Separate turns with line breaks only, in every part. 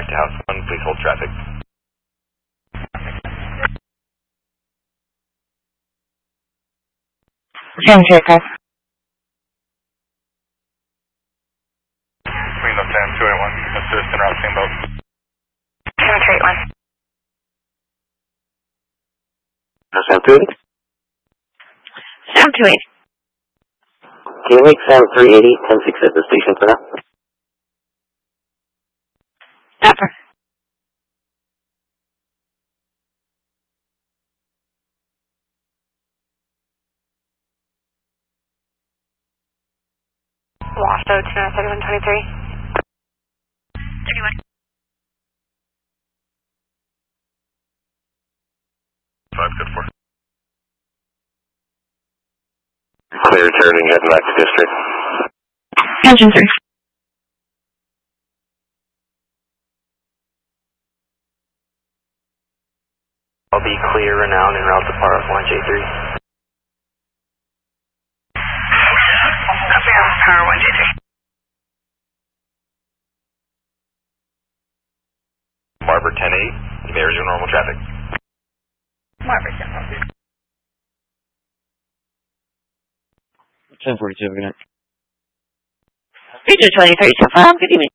to house 1, please hold traffic.
Same here, guys.
Queen of 10, 281, assist en route, steamboat.
731.
Sam 280?
Sam 280.
Can you make Sam 380, 10-6 at the station for now?
Never. Washoe 23123. 31.
5, good 4.
Clear returning at Mac District.
Engine 3.
I'll be clear, renowned, en route to Part 1J3.
Power 1J3.
Marber 10-8, you may resume normal traffic.
Marber 10-4.
1042, good night.
Feature 2032. Good evening.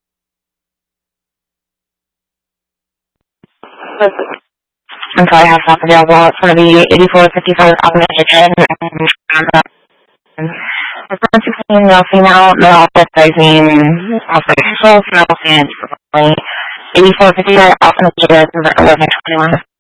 I'm sorry, I have stock available. It's going to be 8455 Optimistic. Referring to female, male authorizing, also control, male stand, 8455 Optimistic, 1121.